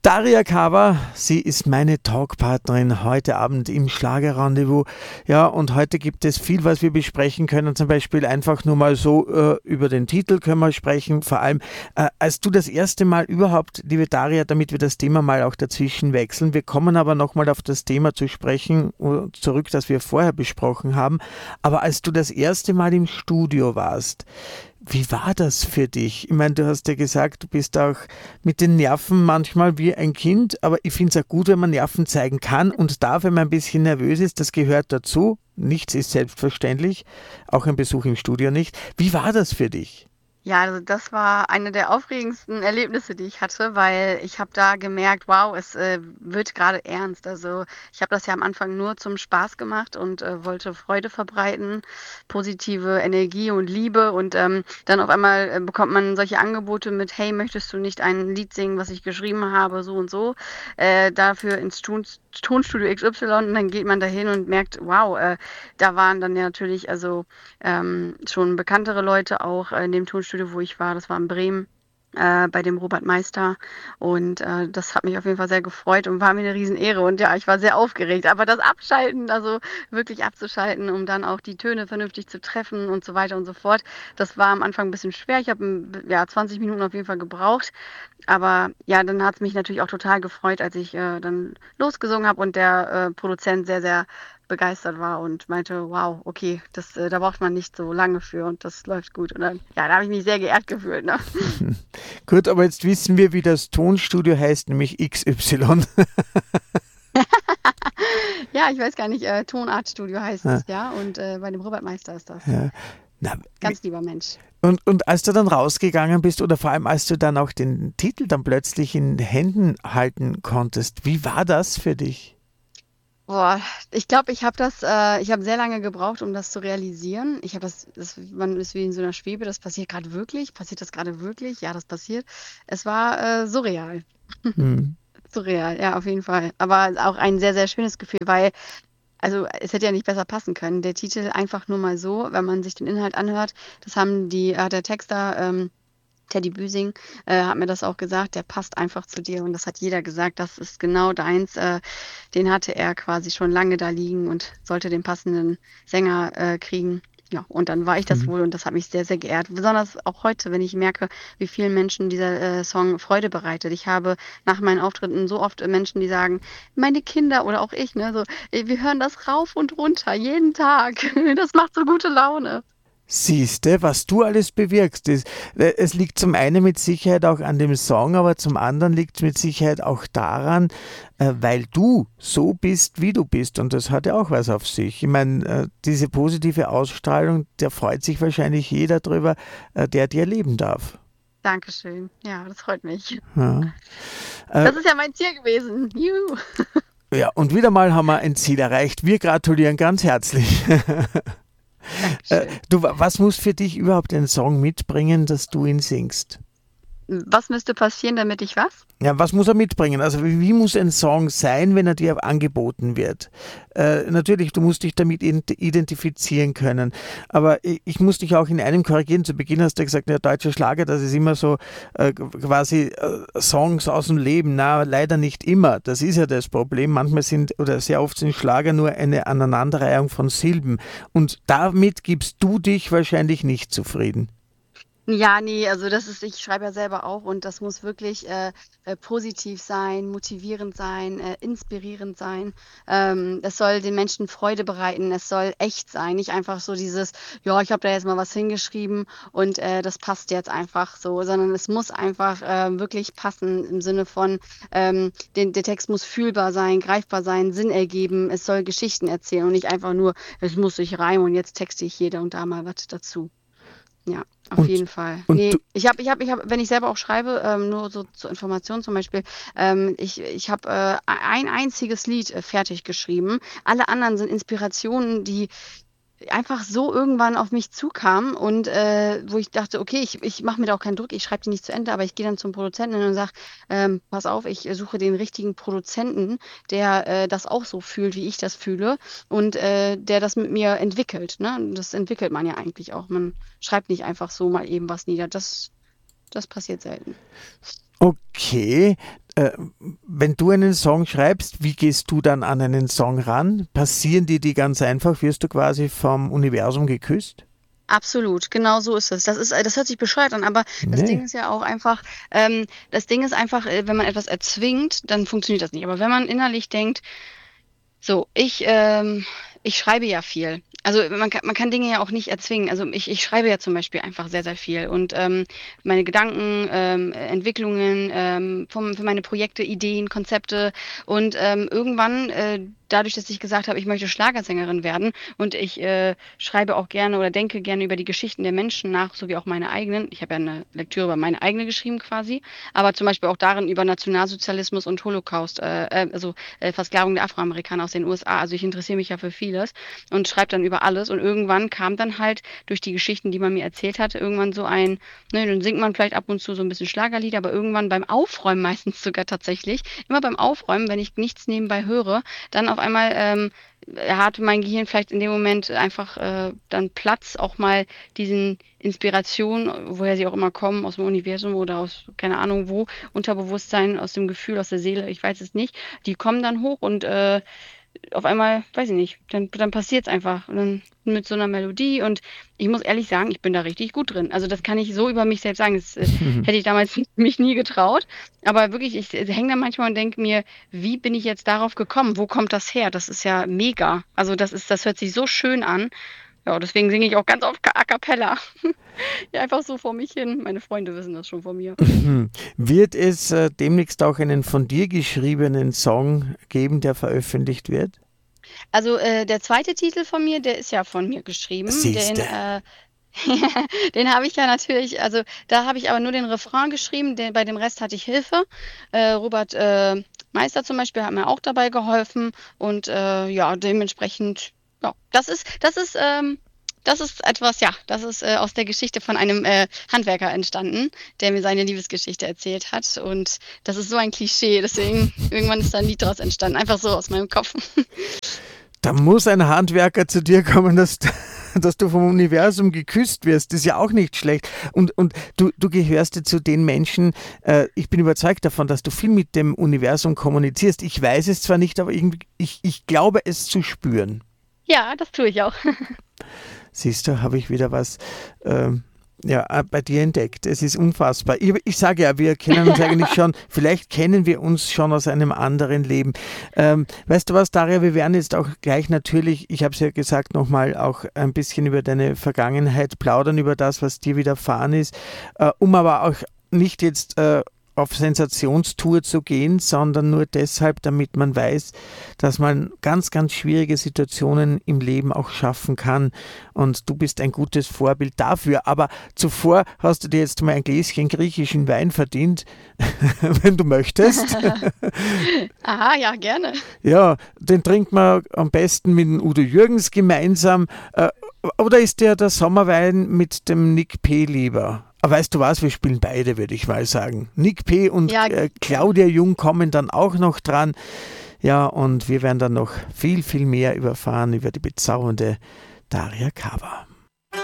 Daria Kawa, sie ist meine Talkpartnerin heute Abend im Schlagerrendezvous. Ja, und heute gibt es viel, was wir besprechen können. Zum Beispiel einfach nur mal so über den Titel können wir sprechen. Vor allem, als du das erste Mal überhaupt, liebe Daria, damit wir das Thema mal auch dazwischen wechseln. Wir kommen aber nochmal auf das Thema zu sprechen, zurück, das wir vorher besprochen haben. Aber als du das erste Mal im Studio warst, wie war das für dich? Ich meine, du hast ja gesagt, du bist auch mit den Nerven manchmal wie ein Kind, aber ich finde es auch gut, wenn man Nerven zeigen kann und darf, wenn man ein bisschen nervös ist, das gehört dazu. Nichts ist selbstverständlich, auch ein Besuch im Studio nicht. Wie war das für dich? Ja, also das war eine der aufregendsten Erlebnisse, die ich hatte, weil ich habe da gemerkt, wow, es wird gerade ernst. Also ich habe das ja am Anfang nur zum Spaß gemacht und wollte Freude verbreiten, positive Energie und Liebe. Und dann auf einmal bekommt man solche Angebote mit, hey, möchtest du nicht ein Lied singen, was ich geschrieben habe, so und so, dafür ins Tonstudio XY. Und dann geht man dahin und merkt, wow, da waren dann ja natürlich also schon bekanntere Leute auch in dem Tonstudio, wo ich war. Das war in Bremen. Bei dem Robert Meister und das hat mich auf jeden Fall sehr gefreut und war mir eine Riesenehre und ja, ich war sehr aufgeregt, aber das Abschalten, also wirklich abzuschalten, um dann auch die Töne vernünftig zu treffen und so weiter und so fort, das war am Anfang ein bisschen schwer. Ich habe ja 20 Minuten auf jeden Fall gebraucht, aber ja, dann hat es mich natürlich auch total gefreut, als ich dann losgesungen habe und der Produzent sehr, sehr begeistert war und meinte, wow, okay, da braucht man nicht so lange für und das läuft gut. Und dann, ja, da habe ich mich sehr geehrt gefühlt, ne? Gut, aber jetzt wissen wir, wie das Tonstudio heißt, nämlich XY. Ja, ich weiß gar nicht, Tonartstudio heißt Ja, es, ja, und bei dem Robert Meister ist das. ja. Na, Ganz lieber Mensch. und als du dann rausgegangen bist oder vor allem als du dann auch den Titel dann plötzlich in Händen halten konntest, wie war das für dich? Boah, ich glaube, ich habe sehr lange gebraucht, um das zu realisieren. Ich habe man ist wie in so einer Schwebe, das passiert gerade wirklich? Passiert das gerade wirklich? Ja, das passiert. Es war surreal. Hm. Surreal, ja, auf jeden Fall. Aber auch ein sehr, sehr schönes Gefühl, weil, also es hätte ja nicht besser passen können. Der Titel einfach nur mal so, wenn man sich den Inhalt anhört, hat der Texter, Teddy Büsing, hat mir das auch gesagt, der passt einfach zu dir und das hat jeder gesagt, das ist genau deins. Den hatte er quasi schon lange da liegen und sollte den passenden Sänger kriegen. Ja, und dann war ich das Hm. wohl und das hat mich sehr, sehr geehrt. Besonders auch heute, wenn ich merke, wie vielen Menschen dieser Song Freude bereitet. Ich habe nach meinen Auftritten so oft Menschen, die sagen, meine Kinder oder auch ich, ne, so, wir hören das rauf und runter, jeden Tag. Das macht so gute Laune. Siehste, was du alles bewirkst. Es liegt zum einen mit Sicherheit auch an dem Song, aber zum anderen liegt es mit Sicherheit auch daran, weil du so bist, wie du bist. Und das hat ja auch was auf sich. Ich meine, diese positive Ausstrahlung, der freut sich wahrscheinlich jeder drüber, der dir erleben darf. Dankeschön. Ja, das freut mich. Ja. Äh, Das ist ja mein Ziel gewesen. Juhu. ja, und wieder mal haben wir ein Ziel erreicht. Wir gratulieren ganz herzlich. Dankeschön. Was muss für dich überhaupt ein Song mitbringen, dass du ihn singst? Was müsste passieren, damit ich was? Ja, was muss er mitbringen? Also wie muss ein Song sein, wenn er dir angeboten wird? Natürlich, du musst dich damit identifizieren können. Aber ich muss dich auch in einem korrigieren. Zu Beginn hast du gesagt, ja, deutscher Schlager, das ist immer so quasi Songs aus dem Leben. Na, leider nicht immer. Das ist ja das Problem. Manchmal sind oder sehr oft sind Schlager nur eine Aneinanderreihung von Silben. Und damit gibst du dich wahrscheinlich nicht zufrieden. Ja, ne, also ich schreibe ja selber auch und das muss wirklich positiv sein, motivierend sein, inspirierend sein. Es soll den Menschen Freude bereiten, es soll echt sein, nicht einfach so dieses, ja, ich habe da jetzt mal was hingeschrieben und das passt jetzt einfach so, sondern es muss einfach wirklich passen im Sinne von, der Text muss fühlbar sein, greifbar sein, Sinn ergeben, es soll Geschichten erzählen und nicht einfach nur, es muss sich reimen und jetzt texte ich hier da und da mal was dazu. Ja, auf Und, jeden Fall. und Ne, du, wenn ich selber auch schreibe, nur so zur Information zum Beispiel, ich habe ein einziges Lied fertig geschrieben. Alle anderen sind Inspirationen, die einfach so irgendwann auf mich zukamen und wo ich dachte, okay, ich mache mir da auch keinen Druck, ich schreibe die nicht zu Ende, aber ich gehe dann zum Produzenten und sage, pass auf, ich suche den richtigen Produzenten, der das auch so fühlt, wie ich das fühle und der das mit mir entwickelt. Ne? Und das entwickelt man ja eigentlich auch. Man schreibt nicht einfach so mal eben was nieder. Das passiert selten. okay, Äh, Wenn du einen Song schreibst, wie gehst du dann an einen Song ran? Passieren die ganz einfach? Wirst du quasi vom Universum geküsst? Absolut, genau so ist es. Das hört sich bescheuert an, aber das Ding Nee. ist ja auch einfach, das Ding ist einfach, wenn man etwas erzwingt, dann funktioniert das nicht. Aber wenn man innerlich denkt, so, ich schreibe ja viel. Also man kann Dinge ja auch nicht erzwingen. Also ich schreibe ja zum Beispiel einfach sehr, sehr viel. Und meine Gedanken, Entwicklungen für meine Projekte, Ideen, Konzepte. Und irgendwann, dadurch, dass ich gesagt habe, ich möchte Schlagersängerin werden und ich schreibe auch gerne oder denke gerne über die Geschichten der Menschen nach, sowie auch meine eigenen. Ich habe ja eine Lektüre über meine eigene geschrieben quasi, aber zum Beispiel auch darin über Nationalsozialismus und Holocaust, Versklavung der Afroamerikaner aus den USA. Also ich interessiere mich ja für vieles und schreibe dann über alles. Und irgendwann kam dann halt durch die Geschichten, die man mir erzählt hatte, irgendwann so ne, dann singt man vielleicht ab und zu so ein bisschen Schlagerlied, aber irgendwann beim Aufräumen meistens sogar tatsächlich, immer beim Aufräumen, wenn ich nichts nebenbei höre, dann auf einmal hatte mein Gehirn vielleicht in dem Moment einfach dann Platz, auch mal diesen Inspirationen, woher sie auch immer kommen, aus dem Universum oder aus, keine Ahnung wo, Unterbewusstsein, aus dem Gefühl, aus der Seele, ich weiß es nicht, die kommen dann hoch und auf einmal, weiß ich nicht, dann passiert es einfach. Und dann mit so einer Melodie und ich muss ehrlich sagen, ich bin da richtig gut drin. Also das kann ich so über mich selbst sagen. Das hätte ich damals mich nie getraut. Aber wirklich, ich hänge da manchmal und denke mir, wie bin ich jetzt darauf gekommen? Wo kommt das her? Das ist ja mega. Also das hört sich so schön an. Ja, deswegen singe ich auch ganz oft A cappella. Ja, einfach so vor mich hin. Meine Freunde wissen das schon von mir. Wird es demnächst auch einen von dir geschriebenen Song geben, der veröffentlicht wird? Also der zweite Titel von mir, der ist ja von mir geschrieben. Siehste. Den habe ich ja natürlich, also da habe ich aber nur den Refrain geschrieben, bei dem Rest hatte ich Hilfe. Robert Meister zum Beispiel hat mir auch dabei geholfen und ja, dementsprechend, ja, das ist etwas, ja, das ist aus der Geschichte von einem Handwerker entstanden, der mir seine Liebesgeschichte erzählt hat und das ist so ein Klischee, deswegen irgendwann ist da ein Lied draus entstanden, einfach so aus meinem Kopf. Da muss ein Handwerker zu dir kommen, dass du vom Universum geküsst wirst. Das ist ja auch nicht schlecht. Und du gehörst ja zu den Menschen, ich bin überzeugt davon, dass du viel mit dem Universum kommunizierst. Ich weiß es zwar nicht, aber irgendwie, ich glaube es zu spüren. Ja, das tue ich auch. Siehst du, habe ich wieder was ja, bei dir entdeckt. Es ist unfassbar. Ich sage ja, wir kennen uns eigentlich schon, vielleicht kennen wir uns schon aus einem anderen Leben. Weißt du was, Daria, wir werden jetzt auch gleich natürlich, ich habe es ja gesagt, nochmal auch ein bisschen über deine Vergangenheit plaudern, über das, was dir widerfahren ist, um aber auch nicht jetzt auf Sensationstour zu gehen, sondern nur deshalb, damit man weiß, dass man ganz, ganz schwierige Situationen im Leben auch schaffen kann. Und du bist ein gutes Vorbild dafür. Aber zuvor hast du dir jetzt mal ein Gläschen griechischen Wein verdient, wenn du möchtest. Aha, ja, gerne. Ja, den trinkt man am besten mit dem Udo Jürgens gemeinsam. Oder ist dir der Sommerwein mit dem Nick P. lieber? Aber weißt du was, wir spielen beide, würde ich mal sagen. Nick P. und Ja, Claudia Jung kommen dann auch noch dran. Ja, und wir werden dann noch viel, viel mehr überfahren über die bezaubernde Daria Kawa.